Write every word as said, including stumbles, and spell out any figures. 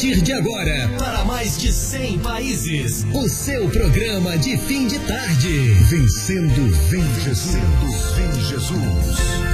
partir de agora, para mais de cem países, o seu programa de fim de tarde. Vencendo, vem Jesus. Vem Jesus.